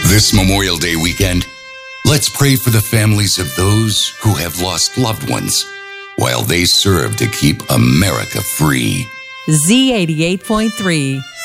This Memorial Day weekend, let's pray for the families of those who have lost loved ones while they serve to keep America free. Z88.3